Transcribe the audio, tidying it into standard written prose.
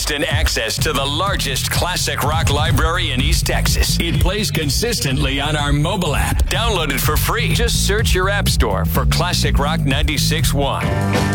instant access to the largest classic rock library in East Texas. It plays consistently on our mobile app. Download it for free. Just search your app store for Classic Rock 96.1.